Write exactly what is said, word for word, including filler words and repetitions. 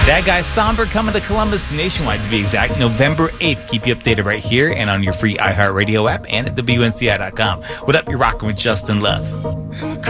That guy Somber coming to Columbus nationwide to be exact, November eighth. Keep you updated right here and on your free iHeartRadio app and at W N C I dot com. What up? You're rocking with Justin Love.